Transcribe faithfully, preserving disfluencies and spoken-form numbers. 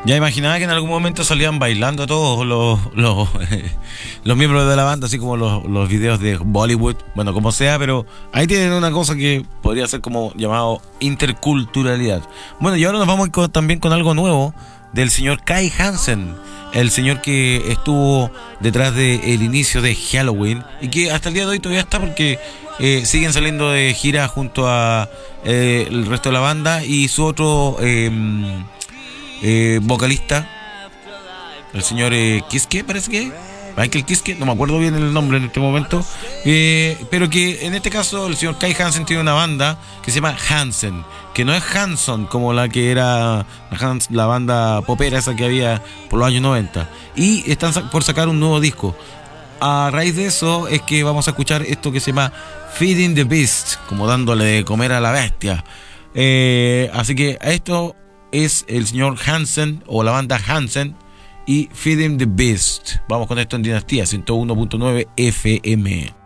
Ya imaginaba que en algún momento salían bailando todos los, los, los miembros de la banda, así como los, los videos de Bollywood, bueno, como sea, pero ahí tienen una cosa que podría ser como llamado interculturalidad. Bueno, y ahora nos vamos con, también con algo nuevo del señor Kai Hansen, el señor que estuvo detrás del inicio de Halloween y que hasta el día de hoy todavía está porque eh, siguen saliendo de gira junto a eh, el resto de la banda y su otro... Eh, Eh, vocalista, el señor eh, Kiske, parece que Michael Kiske, no me acuerdo bien el nombre en este momento, eh, pero que en este caso el señor Kai Hansen tiene una banda que se llama Hansen, que no es Hanson como la que era Hans, la banda popera esa que había por los años noventa, y están por sacar un nuevo disco. A raíz de eso es que vamos a escuchar esto que se llama Feeding the Beast, como dándole de comer a la bestia. Eh, así que a esto es el señor Hansen o la banda Hansen y Feeding the Beast. Vamos con esto en Dinastía ciento uno punto nueve F M.